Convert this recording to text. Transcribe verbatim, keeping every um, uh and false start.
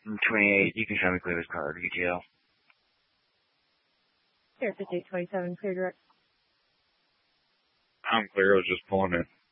I'm twenty-eight. You can show me clear this card, U T L. Here, fifty-eight twenty-seven, clear direct. I'm clear. I was just pulling it.